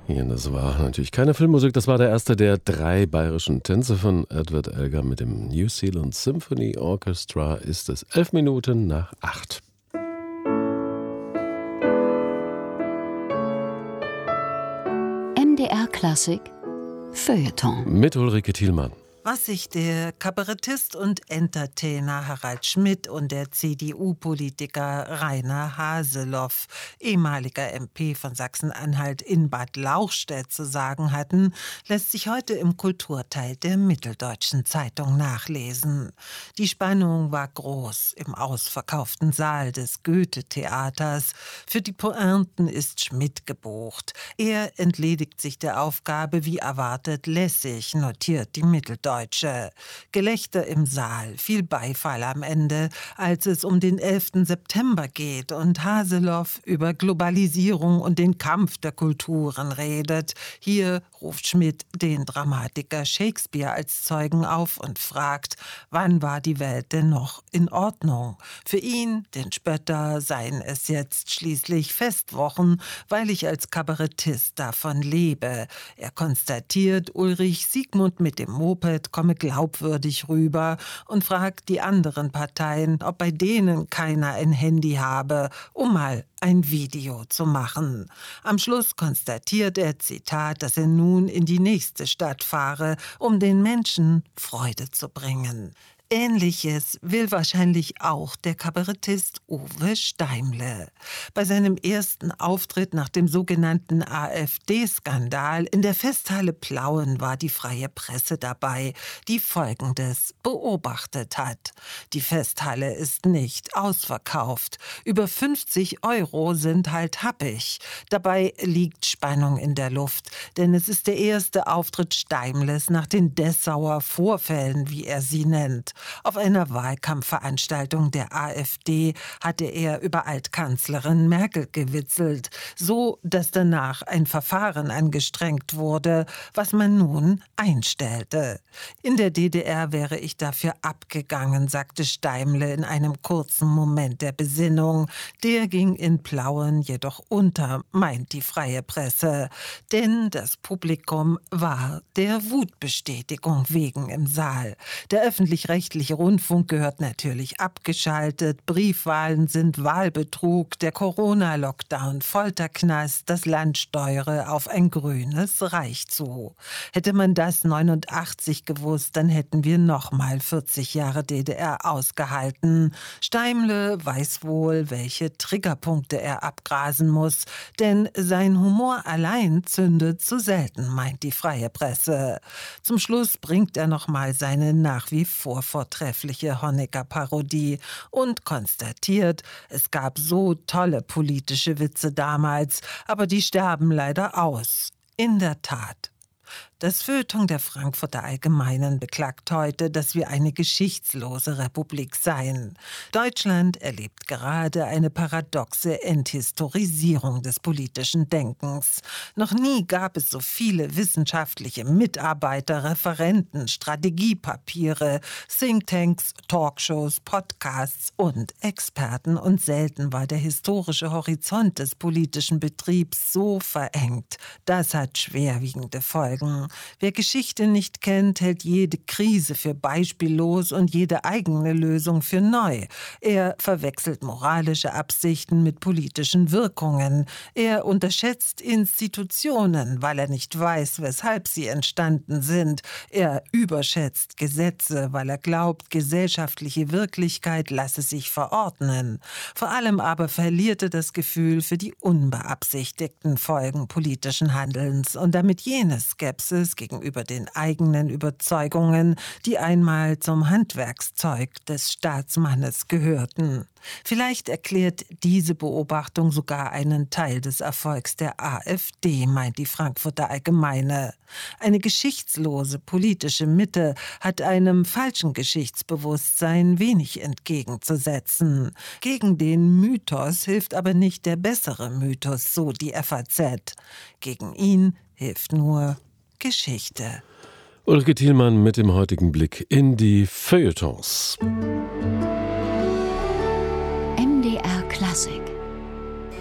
Ja, das war natürlich keine Filmmusik, das war der erste der 3 bayerischen Tänze von Edward Elgar mit dem New Zealand Symphony Orchestra. Ist es 11 Minuten nach 8. MDR Klassik Feuilleton Mit Ulrike Thielmann. Was sich der Kabarettist und Entertainer Harald Schmidt und der CDU-Politiker Rainer Haseloff, ehemaliger MP von Sachsen-Anhalt in Bad Lauchstädt, zu sagen hatten, lässt sich heute im Kulturteil der Mitteldeutschen Zeitung nachlesen. Die Spannung war groß im ausverkauften Saal des Goethe-Theaters. Für die Pointen ist Schmidt gebucht. Er entledigt sich der Aufgabe wie erwartet lässig, notiert die Mitteldeutsche. Gelächter im Saal, viel Beifall am Ende, als es um den 11. September geht und Haseloff über Globalisierung und den Kampf der Kulturen redet. Hier ruft Schmidt den Dramatiker Shakespeare als Zeugen auf und fragt, wann war die Welt denn noch in Ordnung? Für ihn, den Spötter, seien es jetzt schließlich Festwochen, weil ich als Kabarettist davon lebe. Er konstatiert, Ulrich Siegmund mit dem Moped komme glaubwürdig rüber und fragt die anderen Parteien, ob bei denen keiner ein Handy habe, um mal ein Video zu machen. Am Schluss konstatiert er, Zitat, dass er nun in die nächste Stadt fahre, um den Menschen Freude zu bringen. Ähnliches will wahrscheinlich auch der Kabarettist Uwe Steimle. Bei seinem ersten Auftritt nach dem sogenannten AfD-Skandal in der Festhalle Plauen war die freie Presse dabei, die Folgendes beobachtet hat. Die Festhalle ist nicht ausverkauft. Über 50 € sind halt happig. Dabei liegt Spannung in der Luft, denn es ist der erste Auftritt Steimles nach den Dessauer Vorfällen, wie er sie nennt. Auf einer Wahlkampfveranstaltung der AfD hatte er über Altkanzlerin Merkel gewitzelt, so dass danach ein Verfahren angestrengt wurde, was man nun einstellte. In der DDR wäre ich dafür abgegangen, sagte Steimle in einem kurzen Moment der Besinnung. Der ging in Plauen jedoch unter, meint die freie Presse. Denn das Publikum war der Wutbestätigung wegen im Saal. Der öffentlich-rechtliche Rundfunk gehört natürlich abgeschaltet. Briefwahlen sind Wahlbetrug, der Corona-Lockdown, Folterknast, das Land steuere auf ein grünes Reich zu. Hätte man das 89 gewusst, dann hätten wir nochmal 40 Jahre DDR ausgehalten. Steimle weiß wohl, welche Triggerpunkte er abgrasen muss, denn sein Humor allein zündet zu selten, meint die freie Presse. Zum Schluss bringt er nochmal seine nach wie vor vortreffliche Honecker-Parodie und konstatiert, es gab so tolle politische Witze damals, aber die sterben leider aus. In der Tat. Das Feuilleton der Frankfurter Allgemeinen beklagt heute, dass wir eine geschichtslose Republik seien. Deutschland erlebt gerade eine paradoxe Enthistorisierung des politischen Denkens. Noch nie gab es so viele wissenschaftliche Mitarbeiter, Referenten, Strategiepapiere, Thinktanks, Talkshows, Podcasts und Experten. Und selten war der historische Horizont des politischen Betriebs so verengt. Das hat schwerwiegende Folgen. Wer Geschichte nicht kennt, hält jede Krise für beispiellos und jede eigene Lösung für neu. Er verwechselt moralische Absichten mit politischen Wirkungen. Er unterschätzt Institutionen, weil er nicht weiß, weshalb sie entstanden sind. Er überschätzt Gesetze, weil er glaubt, gesellschaftliche Wirklichkeit lasse sich verordnen. Vor allem aber verliert er das Gefühl für die unbeabsichtigten Folgen politischen Handelns und damit jene Skepsis gegenüber den eigenen Überzeugungen, die einmal zum Handwerkszeug des Staatsmannes gehörten. Vielleicht erklärt diese Beobachtung sogar einen Teil des Erfolgs der AfD, meint die Frankfurter Allgemeine. Eine geschichtslose politische Mitte hat einem falschen Geschichtsbewusstsein wenig entgegenzusetzen. Gegen den Mythos hilft aber nicht der bessere Mythos, so die FAZ. Gegen ihn hilft nur Geschichte. Ulrike Thielmann mit dem heutigen Blick in die Feuilletons. MDR Klassik